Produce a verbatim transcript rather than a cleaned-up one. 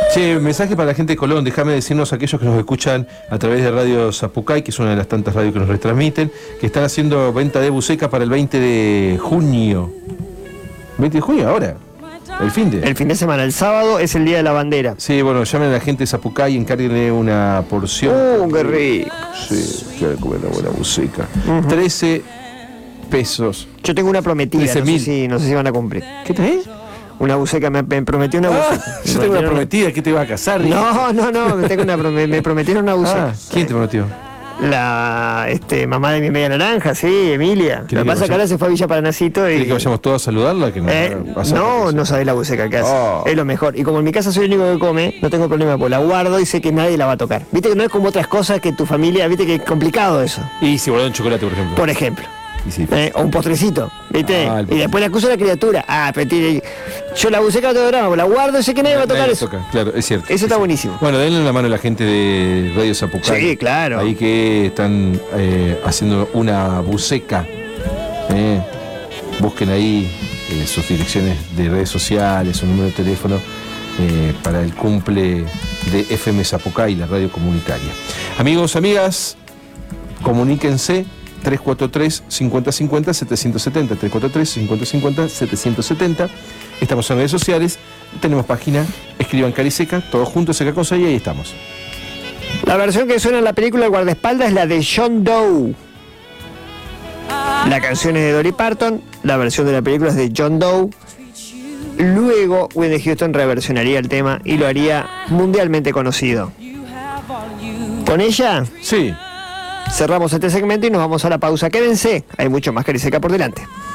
Che, mensaje para la gente de Colón. Déjame decirnos a aquellos que nos escuchan a través de Radio Zapucay, que es una de las tantas radios que nos retransmiten, que están haciendo venta de buceca para el veinte de junio. ¿veinte de junio ahora? El fin de. El fin de semana, el sábado es el día de la bandera. Sí, bueno, llamen a la gente de Zapucay y encárguenle una porción. ¡Uh, qué rico! Sí, quiero comer una buena buceca. Uh-huh. trece pesos. Yo tengo una prometida, no sé, si, no sé si van a cumplir. ¿Qué traes? Una buceca, me, me prometió una ah, buceca. Yo tengo una prometida, ¿qué te iba a casar? No, no, no, me, tengo una, me, me prometieron una buceca. Ah, ¿quién te prometió? La este, mamá de mi media naranja, sí, Emilia. Lo que pasa es que ahora se fue a Villa Paranacito y... ¿Quiere que vayamos todos a saludarla? Que no, eh, no, no sabés la buceca que hace. Oh. Es lo mejor. Y como en mi casa soy el único que come, no tengo problema, pues la guardo y sé que nadie la va a tocar. Viste que no es como otras cosas que tu familia, viste que es complicado eso. Y si guardan chocolate, por ejemplo. Por ejemplo. Sí, eh, o un postrecito, ¿viste? Ah, y después le acusa a la criatura. Ah, pero tiene... yo la buceca todo drama, la guardo y sé que nadie va a tocar nadie eso. Toca. Claro, es cierto. Eso es está cierto. buenísimo. Bueno, denle la mano a la gente de Radio Zapucay. Sí, claro. Ahí que están eh, haciendo una buceca. Eh, busquen ahí eh, sus direcciones de redes sociales, su número de teléfono eh, para el cumple de F M Zapucay, la radio comunitaria. Amigos, amigas, comuníquense. tres cuatro tres, cincuenta cincuenta, setecientos setenta, tres cuatro tres, cincuenta cincuenta, setecientos setenta. Estamos en redes sociales, tenemos página, escriban Cariseca, todos juntos, Seca Cosa, y ahí estamos. La versión que suena en la película El guardaespaldas es la de John Doe. La canción es de Dolly Parton, la versión de la película es de John Doe. Luego Whitney Houston reversionaría el tema y lo haría mundialmente conocido. ¿Con ella? Sí. Cerramos este segmento y nos vamos a la pausa. Quédense, hay mucho más Cariseca por delante.